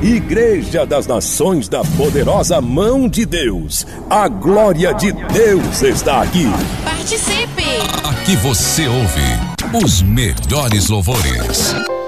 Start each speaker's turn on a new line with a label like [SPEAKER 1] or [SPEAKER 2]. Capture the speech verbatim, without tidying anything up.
[SPEAKER 1] Igreja das Nações da Poderosa Mão de Deus. A glória de Deus está aqui.
[SPEAKER 2] Participe!
[SPEAKER 3] Aqui você ouve os melhores louvores.